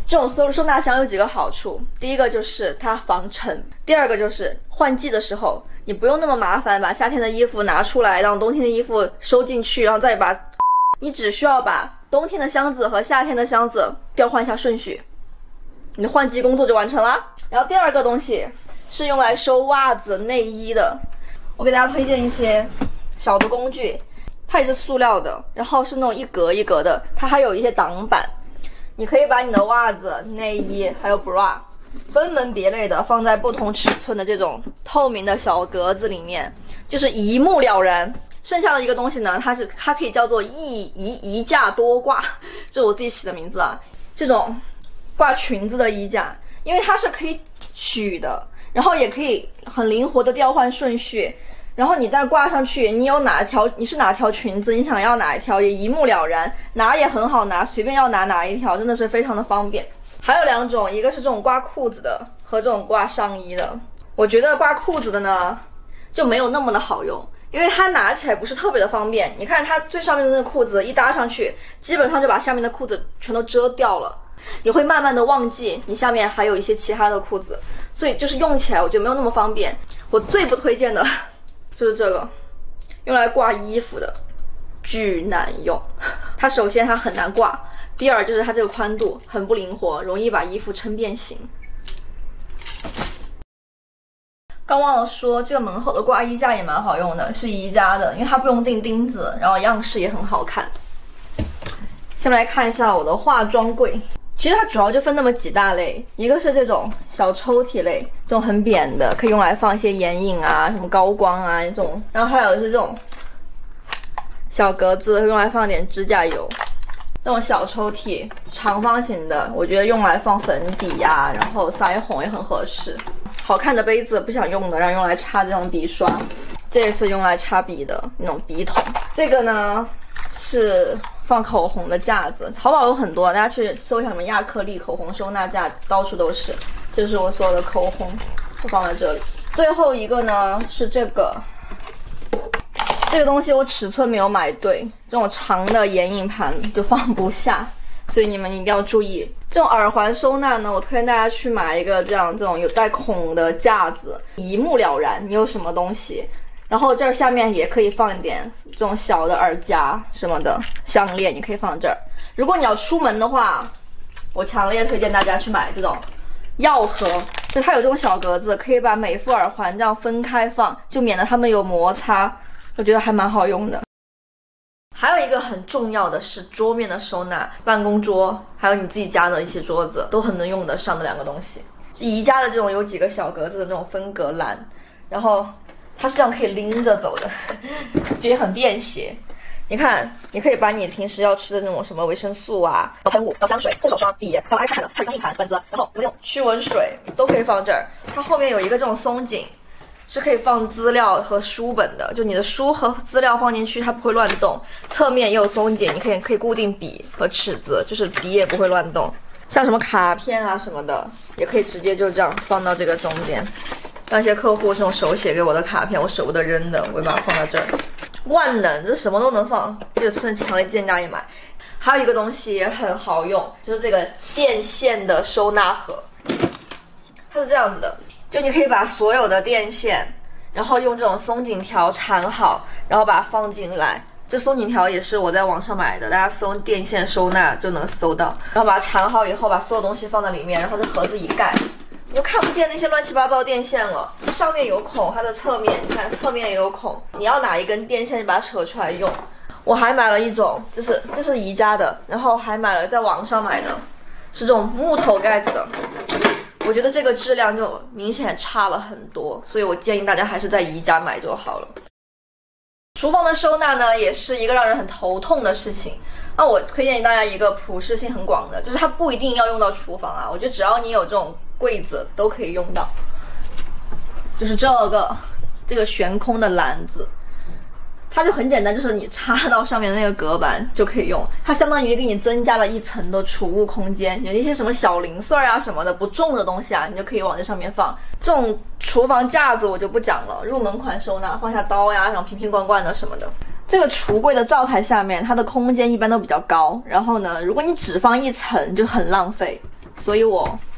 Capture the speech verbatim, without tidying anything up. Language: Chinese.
这种收收纳箱有几个好处，第一个就是它防尘，第二个就是换季的时候你不用那么麻烦把夏天的衣服拿出来，让冬天的衣服收进去，然后再把，你只需要把冬天的箱子和夏天的箱子调换一下顺序，你的换季工作就完成了。然后第二个东西是用来收袜子内衣的，我给大家推荐一些小的工具，它也是塑料的，然后是那种一格一格的，它还有一些挡板，你可以把你的袜子、内衣还有 bra 分门别类的放在不同尺寸的这种透明的小格子里面，就是一目了然。剩下的一个东西呢，它是它可以叫做一一一架多挂，这是我自己起的名字啊。这种挂裙子的衣架，因为它是可以取的，然后也可以很灵活的调换顺序，然后你再挂上去，你有哪条你是哪条裙子，你想要哪一条也一目了然，拿也很好拿，随便要拿哪一条，真的是非常的方便。还有两种，一个是这种挂裤子的和这种挂上衣的。我觉得挂裤子的呢就没有那么的好用，因为它拿起来不是特别的方便。你看它最上面的那个裤子一搭上去，基本上就把下面的裤子全都遮掉了，你会慢慢的忘记你下面还有一些其他的裤子，所以就是用起来我觉得没有那么方便。我最不推荐的就是这个用来挂衣服的，巨难用。它首先它很难挂，第二就是它这个宽度很不灵活，容易把衣服撑变形。刚忘了说，这个门口的挂衣架也蛮好用的，是宜家的，因为它不用钉钉子，然后样式也很好看。下面来看一下我的化妆柜，其实它主要就分那么几大类，一个是这种小抽屉类，这种很扁的，可以用来放一些眼影啊、什么高光啊这种，然后还有是这种小格子，用来放点指甲油。这种小抽屉长方形的，我觉得用来放粉底呀、啊，然后腮红也很合适。好看的杯子不想用的，然后用来插这种笔刷，这也是用来插笔的那种笔筒。这个呢是放口红的架子，淘宝有很多，大家去搜一下什么亚克力口红收纳架，到处都是。这是我所有的口红，我放在这里。最后一个呢是这个。这个东西我尺寸没有买对，这种长的眼影盘就放不下，所以你们一定要注意。这种耳环收纳呢，我推荐大家去买一个这样这种有带孔的架子，一目了然你有什么东西。然后这儿下面也可以放一点这种小的耳夹什么的，项链你可以放这儿。如果你要出门的话，我强烈推荐大家去买这种药盒，就它有这种小格子，可以把每副耳环这样分开放，就免得它们有摩擦。我觉得还蛮好用的。还有一个很重要的是桌面的收纳，办公桌还有你自己家的一些桌子都很能用得上的两个东西。宜家的这种有几个小格子的这种分隔栏，然后它是这样可以拎着走的，就也很便携。你看，你可以把你平时要吃的这种什么维生素啊、喷雾、香水、护手霜、笔，还有 iPad 的，还有硬盘、本子，然后那种驱蚊水都可以放这儿。它后面有一个这种松紧，是可以放资料和书本的，就你的书和资料放进去，它不会乱动。侧面也有松紧，你可以可以固定笔和尺子，就是笔也不会乱动。像什么卡片啊什么的，也可以直接就这样放到这个中间。像一些客户这种手写给我的卡片，我舍不得扔的，我会把它放到这儿。万能，这什么都能放，这个真的强烈建议大家买。还有一个东西也很好用，就是这个电线的收纳盒，它是这样子的。就你可以把所有的电线，然后用这种松紧条缠好，然后把它放进来。这松紧条也是我在网上买的，大家搜电线收纳就能搜到。然后把它缠好以后，把所有东西放在里面，然后这盒子一盖，你就看不见那些乱七八糟的电线了。上面有孔，它的侧面，你看侧面也有孔，你要哪一根电线，你把它扯出来用。我还买了一种，这是这是宜家的，然后还买了在网上买的，是这种木头盖子的。我觉得这个质量就明显差了很多，所以我建议大家还是在宜家买就好了。厨房的收纳呢，也是一个让人很头痛的事情。那我推荐大家一个普适性很广的，就是它不一定要用到厨房啊，我觉得只要你有这种柜子都可以用到。就是这个这个悬空的篮子，它就很简单，就是你插到上面的那个隔板就可以用，它相当于给你增加了一层的储物空间，有一些什么小零碎啊什么的不重的东西啊，你就可以往这上面放。这种厨房架子我就不讲了，入门款收纳，放下刀呀，像瓶瓶罐罐的什么的。这个橱柜的灶台下面，它的空间一般都比较高，然后呢，如果你只放一层就很浪费， 所以我